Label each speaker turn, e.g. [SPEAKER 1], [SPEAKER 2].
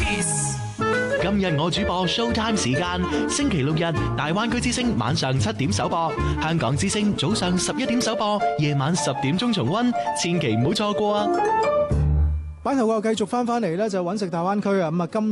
[SPEAKER 1] 今日我主播 Showtime 時間，星期六日大灣區之聲晚上7點首播，香港之聲早上11點首播，夜晚10點鐘重溫，千祈唔好錯過啊！
[SPEAKER 2] 版頭我又繼續翻嚟咧，就揾食大灣區啊！咁啊今